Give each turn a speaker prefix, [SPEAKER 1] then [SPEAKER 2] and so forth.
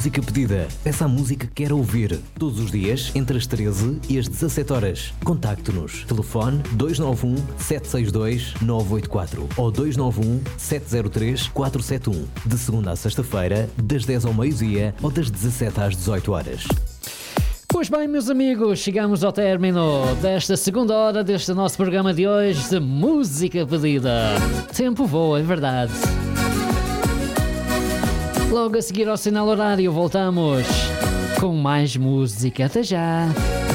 [SPEAKER 1] música pedida. Peça a música que quer ouvir. Todos os dias, entre as 13 e as 17 horas. Contacte-nos. Telefone 291 762 984 ou 291 703 471. De segunda à sexta-feira, das 10 ao meio-dia ou das 17 às 18 horas.
[SPEAKER 2] Pois bem, meus amigos, chegamos ao término desta segunda hora deste nosso programa de hoje de Música Pedida. Tempo voa, é verdade. Logo a seguir ao sinal horário voltamos com mais música. Até já!